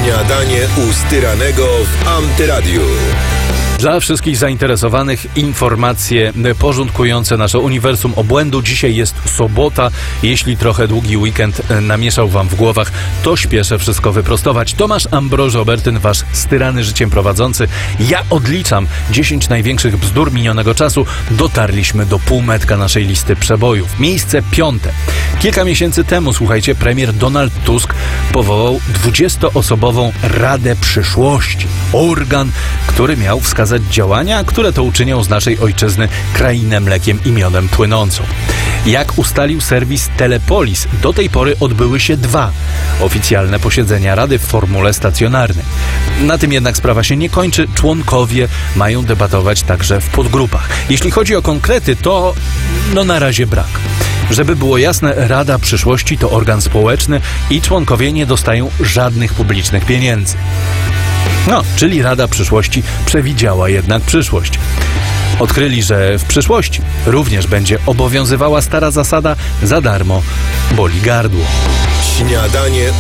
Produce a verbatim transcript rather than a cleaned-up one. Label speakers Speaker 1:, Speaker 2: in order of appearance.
Speaker 1: Śniadanie u Styranego w Antyradiu.
Speaker 2: Dla wszystkich zainteresowanych informacje porządkujące nasze uniwersum obłędu. Dzisiaj jest sobota. Jeśli trochę długi weekend namieszał wam w głowach, to śpieszę wszystko wyprostować. Tomasz Ambroży-Obertyn, wasz styrany życiem prowadzący. Ja odliczam dziesięć największych bzdur minionego czasu. Dotarliśmy do półmetka naszej listy przebojów. Miejsce piąte. Kilka miesięcy temu, słuchajcie, premier Donald Tusk powołał dwudziestoosobową Radę Przyszłości. Organ, który miał wskazać działania, które to uczynią z naszej ojczyzny krainę mlekiem i miodem płynącą. Jak ustalił serwis Telepolis, do tej pory odbyły się dwa oficjalne posiedzenia Rady w formule stacjonarnej. Na tym jednak sprawa się nie kończy. Członkowie mają debatować także w podgrupach. Jeśli chodzi o konkrety, to no na razie brak. Żeby było jasne, Rada Przyszłości to organ społeczny i członkowie nie dostają żadnych publicznych pieniędzy. No, czyli Rada Przyszłości przewidziała jednak przyszłość. Odkryli, że w przyszłości również będzie obowiązywała stara zasada: za darmo boli gardło.
Speaker 1: Śniadanie